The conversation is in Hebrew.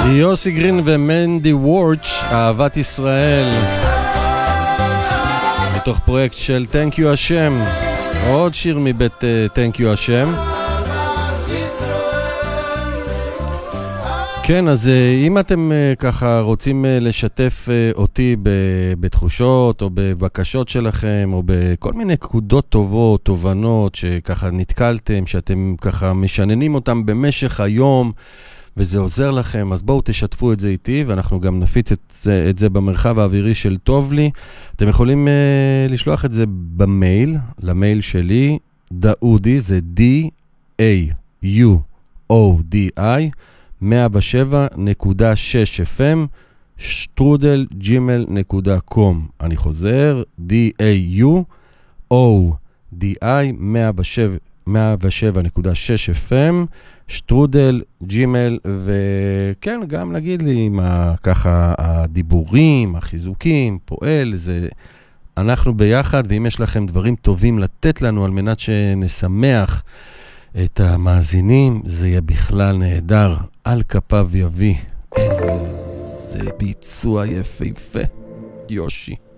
יוסי גרין ומנדי וורץ', אהבת ישראל, מתוך פרויקט של Thank You השם, עוד שיר מבית Thank You השם. כן, אז אם אתם ככה רוצים לשתף אותי בתחושות או בבקשות שלכם או בכל מיני נקודות טובות, תובנות שככה נתקלתם, שאתם ככה משננים אותם במשך היום וזה עוזר לכם, אז בואו תשתפו את זה איתי ואנחנו גם נפיץ את זה במרחב האווירי של טוב לי. אתם יכולים לשלוח את זה במייל, למייל שלי, דאודי, זה D-A-U-O-D-I 107.6 FM @gmail.com. אני חוזר, D-A-U-O-D-I 107.6 FM @gmail. וכן, גם נגיד לי מה ככה הדיבורים, החיזוקים, פועל, זה אנחנו ביחד, ואם יש לכם דברים טובים לתת לנו על מנת שנשמח את המאזינים, זה יהיה בכלל נהדר. על כפיו יביא. איזה ביצוע יפהפה, יושי.